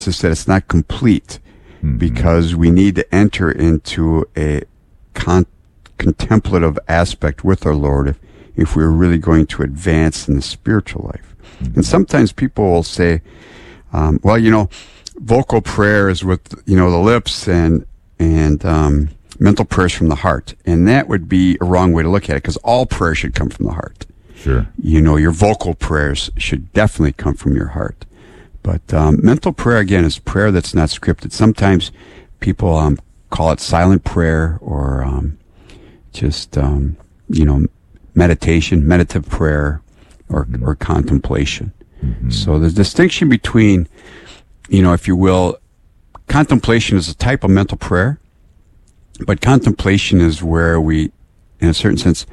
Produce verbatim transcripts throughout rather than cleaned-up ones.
just that it's not complete mm-hmm. because we need to enter into a con- contemplative aspect with our Lord if, if we're really going to advance in the spiritual life. Mm-hmm. And sometimes people will say, um, well, you know, vocal prayer is with, you know, the lips and, and, um, mental prayers from the heart. And that would be a wrong way to look at it because all prayer should come from the heart. Sure. You know, your vocal prayers should definitely come from your heart. But um, mental prayer, again, is prayer that's not scripted. Sometimes people um, call it silent prayer or um, just, um, you know, meditation, meditative prayer, or, mm-hmm. or contemplation. Mm-hmm. So the distinction between, you know, if you will, contemplation is a type of mental prayer, but contemplation is where we, in a certain sense,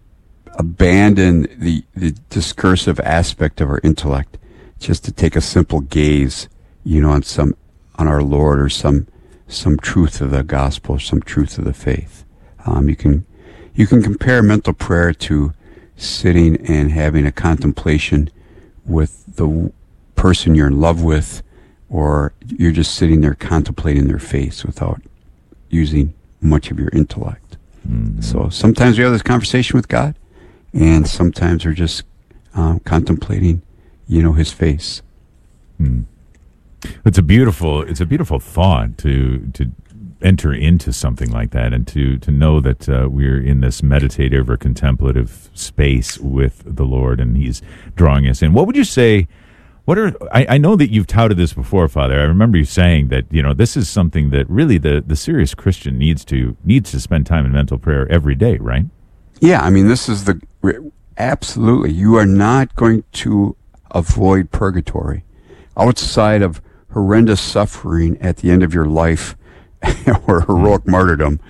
abandon the, the discursive aspect of our intellect just to take a simple gaze, you know, on some, on our Lord or some, some truth of the gospel, or some truth of the faith. Um, you can, you can compare mental prayer to sitting and having a contemplation with the person you're in love with, or you're just sitting there contemplating their face without using much of your intellect. Mm-hmm. So sometimes we have this conversation with God, and sometimes we're just um, contemplating, you know, His face. Mm. It's a beautiful, it's a beautiful thought to to enter into something like that, and to to know that uh, we're in this meditative or contemplative space with the Lord, and He's drawing us in. What would you say? What are I, I know that you've touted this before, Father. I remember you saying that, you know, this is something that really the, the serious Christian needs to needs to spend time in mental prayer every day, right? Yeah, I mean, this is the absolutely. You are not going to avoid purgatory outside of horrendous suffering at the end of your life or heroic mm. martyrdom.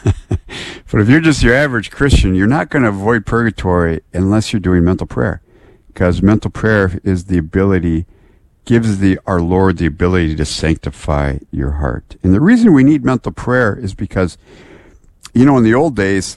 But if you're just your average Christian, you're not going to avoid purgatory unless you're doing mental prayer. Because mental prayer is the ability, gives the our Lord the ability to sanctify your heart. And the reason we need mental prayer is because, you know, in the old days,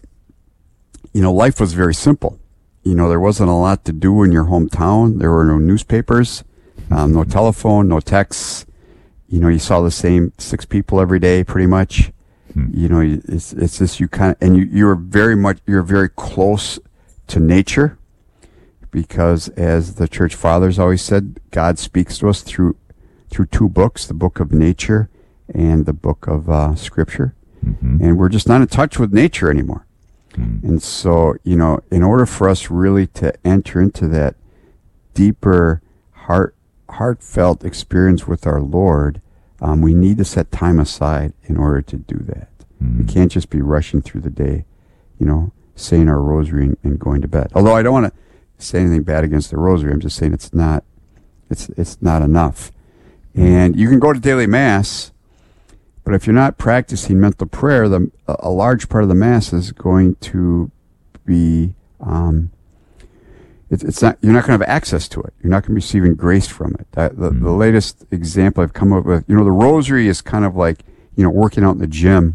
you know, life was very simple. You know, there wasn't a lot to do in your hometown. There were no newspapers, um, no telephone, no texts. You know, you saw the same six people every day, pretty much. Hmm. You know, it's it's just you kind of, and you you're very much you're very close to nature. Because, as the church fathers always said, God speaks to us through through two books, the book of nature and the book of uh, Scripture. Mm-hmm. And we're just not in touch with nature anymore. Mm-hmm. And so, you know, in order for us really to enter into that deeper, heart heartfelt experience with our Lord, um, we need to set time aside in order to do that. Mm-hmm. We can't just be rushing through the day, you know, saying our rosary and, and going to bed. Although I don't want to say anything bad against the rosary. I'm just saying it's not, it's it's not enough. And you can go to daily mass, but if you're not practicing mental prayer, the a large part of the mass is going to be, um, it's it's not you're not going to have access to it. You're not going to be receiving grace from it. That, the, mm-hmm. the latest example I've come up with, you know, the rosary is kind of like, you know, working out in the gym,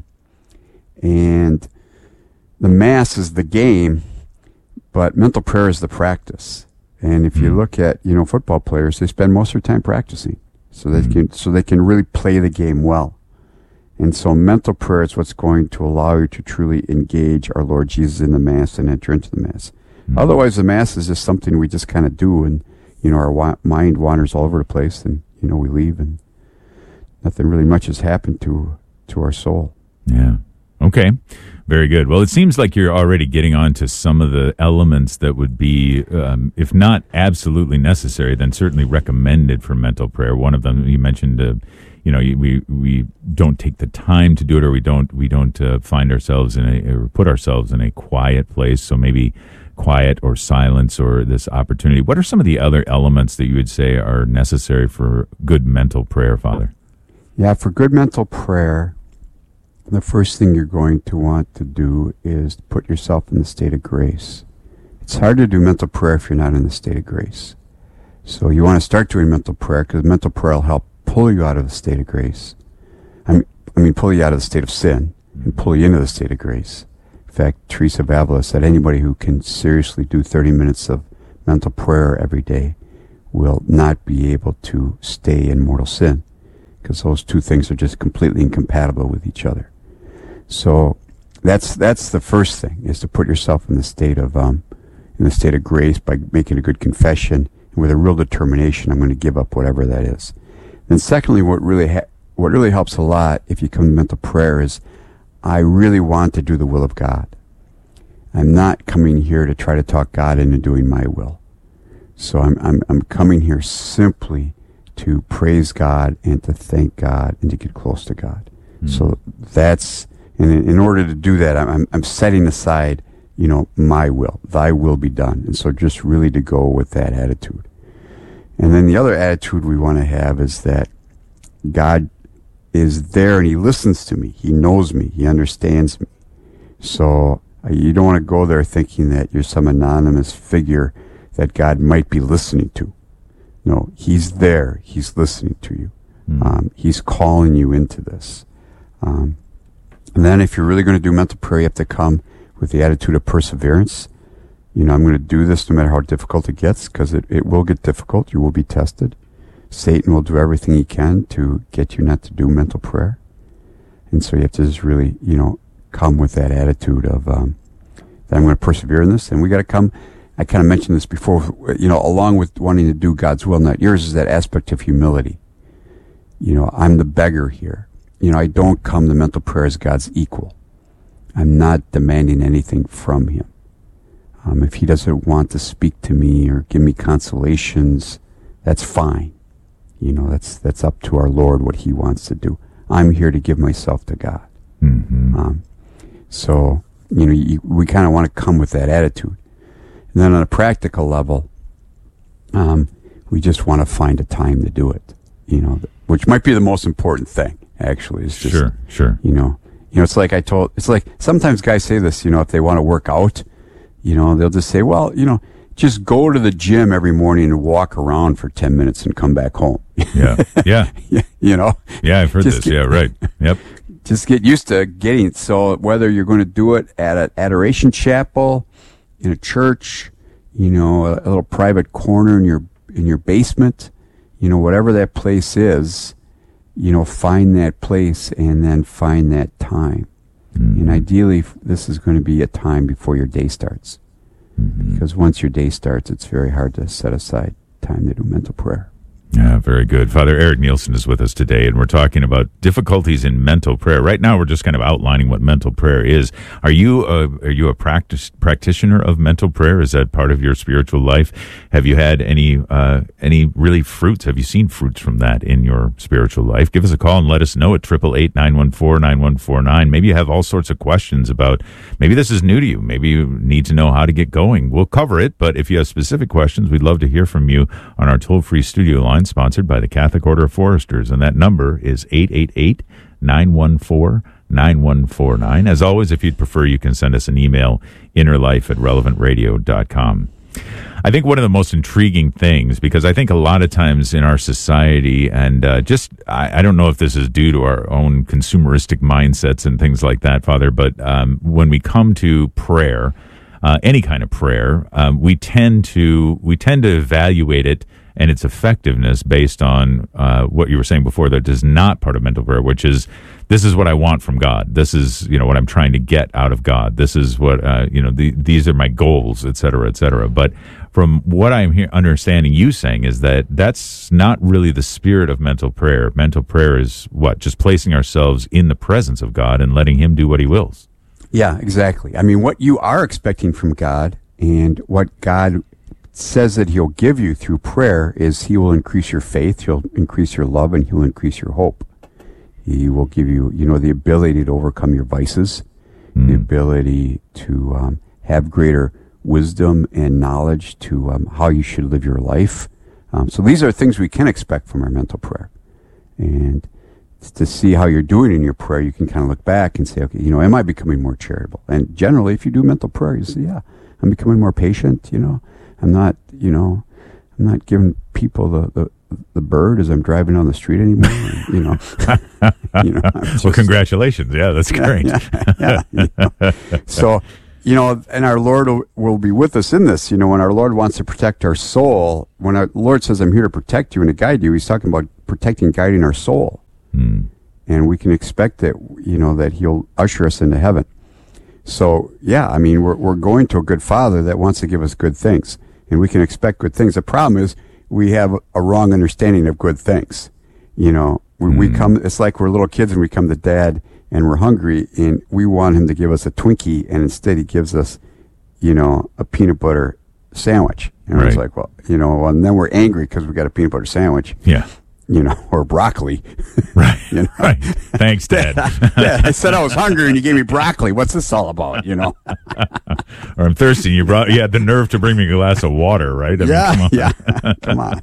and the mass is the game. But mental prayer is the practice. And if you look at, you know, football players, they spend most of their time practicing so they can so they can really play the game well. And so mental prayer is what's going to allow you to truly engage our Lord Jesus in the Mass and enter into the Mass. Mm-hmm. Otherwise, the Mass is just something we just kind of do, and, you know, our wa- mind wanders all over the place, and, you know, we leave, and nothing really much has happened to to our soul. Yeah. Okay. Very good. Well, it seems like you're already getting on to some of the elements that would be, um, if not absolutely necessary, then certainly recommended for mental prayer. One of them you mentioned, uh, you know, we we don't take the time to do it, or we don't we don't uh, find ourselves in a or put ourselves in a quiet place. So maybe quiet or silence or this opportunity. What are some of the other elements that you would say are necessary for good mental prayer, Father? Yeah, for good mental prayer, the first thing you're going to want to do is put yourself in the state of grace. It's hard to do mental prayer if you're not in the state of grace. So you want to start doing mental prayer, because mental prayer will help pull you out of the state of grace. I mean, I mean, pull you out of the state of sin and pull you into the state of grace. In fact, Teresa of Avila said anybody who can seriously do thirty minutes of mental prayer every day will not be able to stay in mortal sin. because those two things are just completely incompatible with each other. So that's that's the first thing, is to put yourself in the state of um, in the state of grace by making a good confession and with a real determination. I'm going to give up whatever that is. Then secondly, what really ha- what really helps a lot if you come to mental prayer is, I really want to do the will of God. I'm not coming here to try to talk God into doing my will. So I'm I'm I'm coming here simply to praise God and to thank God and to get close to God. Mm-hmm. So that's, and in, in order to do that, I'm I'm setting aside, you know, my will. Thy will be done. And so just really to go with that attitude. And then the other attitude we want to have is that God is there and he listens to me. He knows me. He understands me. So uh, you don't want to go there thinking that you're some anonymous figure that God might be listening to. No, he's there. He's listening to you. Mm. Um, he's calling you into this. Um, and then if you're really going to do mental prayer, you have to come with the attitude of perseverance. You know, I'm going to do this no matter how difficult it gets, because it, it will get difficult. You will be tested. Satan will do everything he can to get you not to do mental prayer. And so you have to just really, you know, come with that attitude of, um, that I'm going to persevere in this. And we got to come, I kind of mentioned this before, you know, along with wanting to do God's will, not yours, is that aspect of humility. You know, I'm the beggar here. You know, I don't come to mental prayer as God's equal. I'm not demanding anything from him. Um, if he doesn't want to speak to me or give me consolations, that's fine. You know, that's that's up to our Lord what he wants to do. I'm here to give myself to God. Mm-hmm. Um, so, you know, you, we kind of want to come with that attitude. And then on a practical level, um, we just want to find a time to do it, you know, which might be the most important thing, actually. Is just, sure, sure. You know, you know, it's like I told, it's like sometimes guys say this, you know, if they want to work out, you know, they'll just say, well, you know, just go to the gym every morning and walk around for ten minutes and come back home. Yeah, yeah. You know? Yeah, I've heard just this. Get, yeah, right. Yep. Just get used to getting, so whether you're going to do it at an adoration chapel, in a church, you know, a, a little private corner in your in your basement, you know, whatever that place is, you know, find that place and then find that time. Mm-hmm. And ideally, this is going to be a time before your day starts. Mm-hmm. Because once your day starts, it's very hard to set aside time to do mental prayer. Yeah, very good. Father Eric Nielsen is with us today, and we're talking about difficulties in mental prayer. Right now, we're just kind of outlining what mental prayer is. Are you a, are you a practice, practitioner of mental prayer? Is that part of your spiritual life? Have you had any uh, any really fruits? Have you seen fruits from that in your spiritual life? Give us a call and let us know at eight eight eight, nine one four, nine one four nine. Maybe you have all sorts of questions about, maybe this is new to you. Maybe you need to know how to get going. We'll cover it, but if you have specific questions, we'd love to hear from you on our toll-free studio line, sponsored by the Catholic Order of Foresters, and that number is eight eight eight, nine one four, nine one four nine. As always, if you'd prefer, you can send us an email, innerlife at relevant radio dot com. I think one of the most intriguing things, because I think a lot of times in our society, and uh, just, I, I don't know if this is due to our own consumeristic mindsets and things like that, Father, but um, when we come to prayer, uh, any kind of prayer, um, we tend to we tend to evaluate it and its effectiveness based on uh, what you were saying before, that is not part of mental prayer, which is, this is what I want from God. This is, you know, what I'm trying to get out of God. This is what, uh, you know, the, these are my goals, et cetera, et cetera. But from what I'm here understanding you saying is that that's not really the spirit of mental prayer. Mental prayer is what? Just placing ourselves in the presence of God and letting him do what he wills. Yeah, exactly. I mean, what you are expecting from God and what God says that he'll give you through prayer is he will increase your faith, he'll increase your love, and he'll increase your hope. He will give you, you know, the ability to overcome your vices, mm. the ability to um, have greater wisdom and knowledge to um, how you should live your life. Um, so these are things we can expect from our mental prayer. And to see how you're doing in your prayer, you can kind of look back and say, okay, you know, am I becoming more charitable? And generally, if you do mental prayer, you say, yeah, I'm becoming more patient, you know. I'm not, you know, I'm not giving people the, the, the bird as I'm driving down the street anymore. You know, you know just, well, congratulations. Yeah, that's great. Yeah, yeah, yeah, you know. So, you know, and our Lord will, will be with us in this. You know, when our Lord wants to protect our soul, when our Lord says, I'm here to protect you and to guide you, he's talking about protecting, guiding our soul. Mm. And we can expect that, you know, that he'll usher us into heaven. So, yeah, I mean, we're, we're going to a good Father that wants to give us good things, and we can expect good things. The problem is we have a wrong understanding of good things. You know, we, mm. we come, it's like we're little kids and we come to Dad and we're hungry and we want him to give us a Twinkie, and instead he gives us, you know, a peanut butter sandwich. And right. it's like, well, you know, and then we're angry because we got a peanut butter sandwich. Yeah. You know, or broccoli. Right. You know? Right. Thanks, Dad. Dad, I said I was hungry and you gave me broccoli. What's this all about, you know? Or I'm thirsty. You brought, you had the nerve to bring me a glass of water, right? I yeah. Mean, yeah. Come on.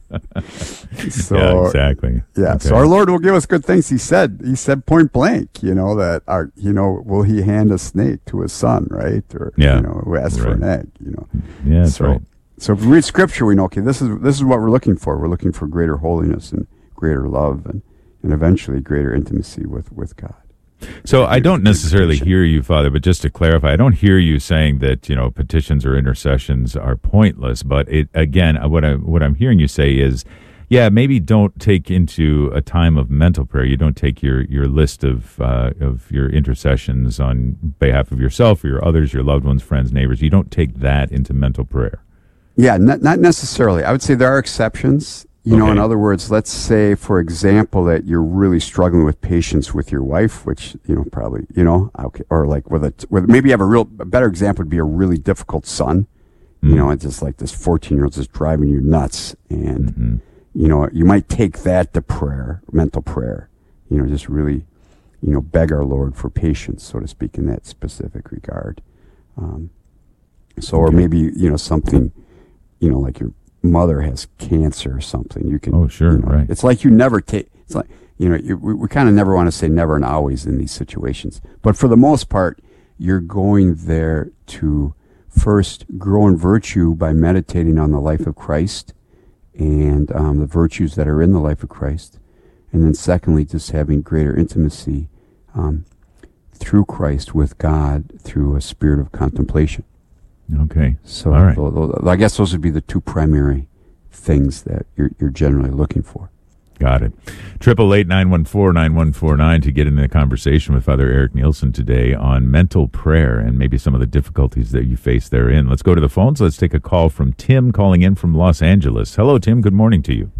So, yeah, exactly. Yeah. Okay. So our Lord will give us good things. He said, he said point blank, you know, that our, you know, will he hand a snake to his son, right? Or, yeah. you know, who asked right. for an egg, you know? Yeah, that's so, right. So if we read scripture, we know, okay, this is, this is what we're looking for. We're looking for greater holiness and greater love and, and eventually greater intimacy with, with God. So I don't necessarily hear you, Father, but just to clarify, I don't hear you saying that, you know, petitions or intercessions are pointless. But it, again, what I what I'm hearing you say is, yeah, maybe don't take into a time of mental prayer. You don't take your your list of uh, of your intercessions on behalf of yourself or your others, your loved ones, friends, neighbors. You don't take that into mental prayer. Yeah, not not necessarily. I would say there are exceptions. You know, okay. in other words, let's say, for example, that you're really struggling with patience with your wife, which, you know, probably, you know, okay, or like with a, with maybe you have a real, a better example would be a really difficult son. Mm-hmm. You know, it's just like this fourteen-year-old just driving you nuts. And, mm-hmm. you know, you might take that to prayer, mental prayer, you know, just really, you know, beg our Lord for patience, so to speak, in that specific regard. Um, so, okay. Or maybe, you know, something, you know, like your mother has cancer or something, you can, oh sure, you know, right. It's like you never take, it's like, you know, you, we, we kind of never want to say never and always in these situations, but for the most part, you're going there to first grow in virtue by meditating on the life of Christ and um, the virtues that are in the life of Christ, and then secondly, just having greater intimacy um, through Christ with God through a spirit of contemplation. Okay. So all right. th- th- I guess those would be the two primary things that you're, you're generally looking for. Got it. Triple eight nine one four nine one four nine to get into the conversation with Father Eric Nielsen today on mental prayer and maybe some of the difficulties that you face therein. Let's go to the phones. Let's take a call from Tim calling in from Los Angeles. Hello, Tim. Good morning to you.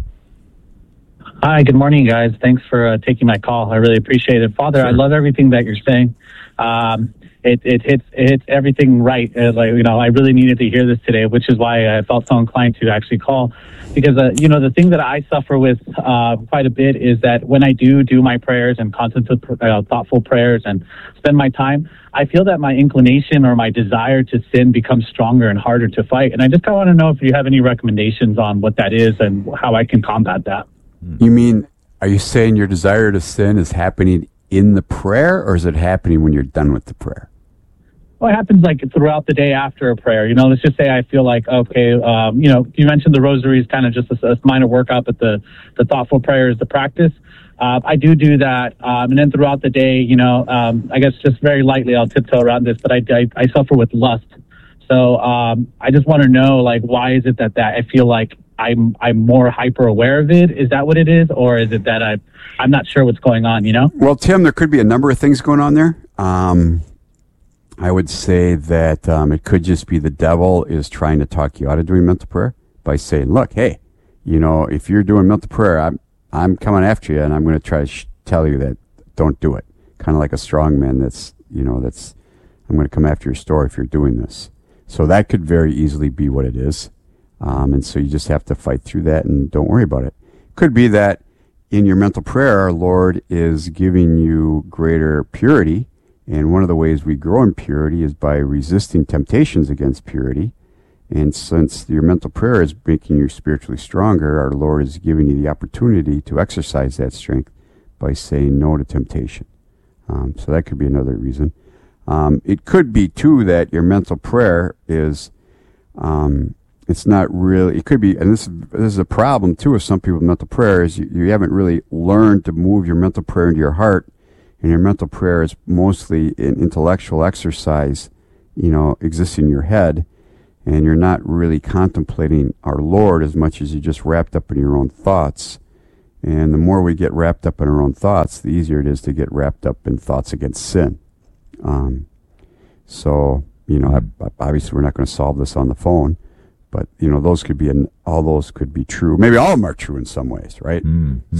Hi. Good morning, guys. Thanks for uh, taking my call. I really appreciate it, Father. Sure. I love everything that you're saying. Um, It, it hits it hits everything right. Uh, like you know, I really needed to hear this today, which is why I felt so inclined to actually call, because uh, you know the thing that I suffer with uh, quite a bit is that when I do do my prayers and contemplate uh, thoughtful prayers and spend my time, I feel that my inclination or my desire to sin becomes stronger and harder to fight. And I just kind of want to know if you have any recommendations on what that is and how I can combat that. You mean, are you saying your desire to sin is happening in the prayer, or is it happening when you're done with the prayer? Well, it happens like throughout the day after a prayer. You know, let's just say I feel like, okay, um, you know, you mentioned the rosary is kind of just a, a minor workout, but the, the thoughtful prayer is the practice. Uh, I do do that. Um, and then throughout the day, you know, um, I guess just very lightly, I'll tiptoe around this, but I, I, I suffer with lust. So um, I just want to know, like, why is it that, that I feel like I'm I'm more hyper aware of it? Is that what it is? Or is it that I, I'm not sure what's going on, you know? Well, Tim, there could be a number of things going on there. Um I would say that um, it could just be the devil is trying to talk you out of doing mental prayer by saying, look, hey, you know, if you're doing mental prayer, I'm I'm coming after you, and I'm going to try to sh- tell you that don't do it. Kind of like a strong man that's, you know, that's, I'm going to come after your store if you're doing this. So that could very easily be what it is. Um, and so you just have to fight through that and don't worry about it. Could be that in your mental prayer, our Lord is giving you greater purity. And one of the ways we grow in purity is by resisting temptations against purity. And since your mental prayer is making you spiritually stronger, our Lord is giving you the opportunity to exercise that strength by saying no to temptation. Um, so that could be another reason. Um, it could be, too, that your mental prayer is, um, it's not really, it could be, and this, this is a problem, too, with some people with mental prayer, is you, you haven't really learned to move your mental prayer into your heart. And your mental prayer is mostly an intellectual exercise, you know, exists in your head, and you're not really contemplating our Lord as much as you're just wrapped up in your own thoughts. And the more we get wrapped up in our own thoughts, the easier it is to get wrapped up in thoughts against sin. Um, so, you know, I, obviously we're not going to solve this on the phone, but, you know, those could be, an, all those could be true. Maybe all of them are true in some ways, right? Mm.